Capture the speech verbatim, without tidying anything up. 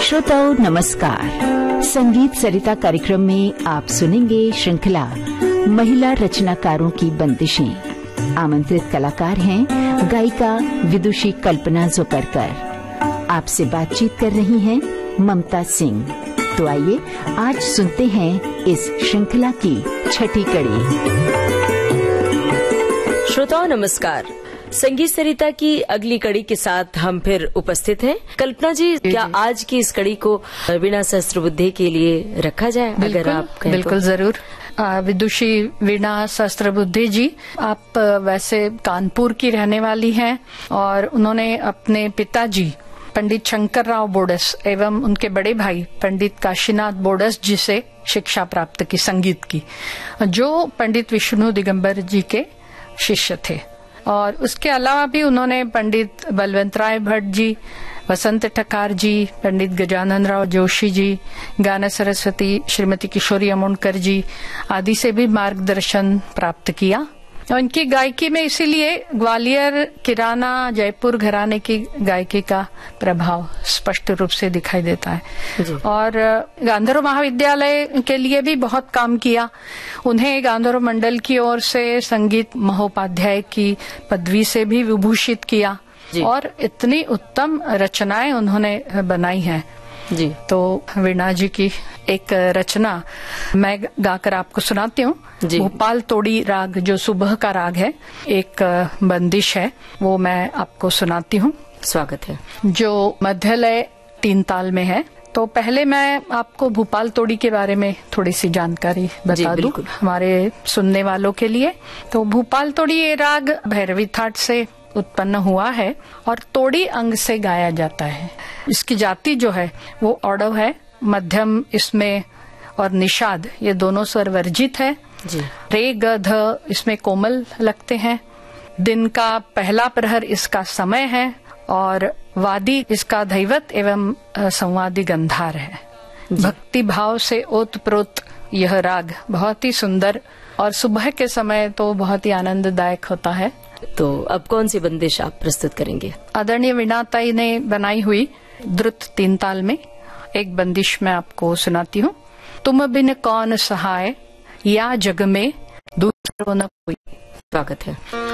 श्रोताओं नमस्कार। संगीत सरिता कार्यक्रम में आप सुनेंगे श्रृंखला महिला रचनाकारों की बंदिशें। आमंत्रित कलाकार हैं गायिका विदुषी कल्पना जोकरकर। आपसे बातचीत कर रही हैं ममता सिंह। तो आइए आज सुनते हैं इस श्रृंखला की छठी कड़ी। श्रोताओं नमस्कार। संगीत सरिता की अगली कड़ी के साथ हम फिर उपस्थित हैं। कल्पना जी, क्या आज की इस कड़ी को वीणा सहस्त्रबुद्धे के लिए रखा जाए? अगर आप कहें बिल्कुल तो। जरूर। विदुषी वीणा सहस्त्रबुद्धे जी, आप वैसे कानपुर की रहने वाली हैं और उन्होंने अपने पिताजी पंडित शंकरराव बोडस एवं उनके बड़े भाई पंडित काशीनाथ बोडस जी से शिक्षा प्राप्त की संगीत की, जो पंडित विष्णु दिगंबर जी के शिष्य थे। और उसके अलावा भी उन्होंने पंडित बलवंत राय भट्ट जी, वसंत ठकार जी, पंडित गजानन राव जोशी जी, गाना सरस्वती श्रीमती किशोरी अमोणकर जी आदि से भी मार्गदर्शन प्राप्त किया। और इनकी गायकी में इसीलिए ग्वालियर, किराना, जयपुर घराने की गायकी का प्रभाव स्पष्ट रूप से दिखाई देता है। और गांधर्व महाविद्यालय के लिए भी बहुत काम किया। उन्हें गांधर्व मंडल की ओर से संगीत महोपाध्याय की पदवी से भी विभूषित किया और इतनी उत्तम रचनाएं उन्होंने बनाई हैं। जी तो वीणा जी की एक रचना मैं गाकर आपको सुनाती हूँ। भोपाल तोड़ी राग, जो सुबह का राग है, एक बंदिश है, वो मैं आपको सुनाती हूँ। स्वागत है। जो मध्यलय तीन ताल में है। तो पहले मैं आपको भोपाल तोड़ी के बारे में थोड़ी सी जानकारी बता दूं हमारे सुनने वालों के लिए। तो भोपाल तोड़ी ये राग भैरवी थाट से उत्पन्न हुआ है और तोड़ी अंग से गाया जाता है। इसकी जाति जो है वो ऑडव है, मध्यम इसमें और निषाद ये दोनों स्वर वर्जित है। जी। रे ग ध इसमें कोमल लगते हैं। दिन का पहला प्रहर इसका समय है और वादी इसका दैवत एवं संवादी गंधार है। भक्ति भाव से ओतप्रोत यह राग बहुत ही सुंदर और सुबह के समय तो बहुत ही आनंददायक होता है। तो अब कौन सी बंदिश आप प्रस्तुत करेंगे? आदरणीय वीणाताई ने बनाई हुई द्रुत तीन ताल में एक बंदिश मैं आपको सुनाती हूँ। तुम बिन कौन सहाय, या जग में दूसरो न कोई। स्वागत है।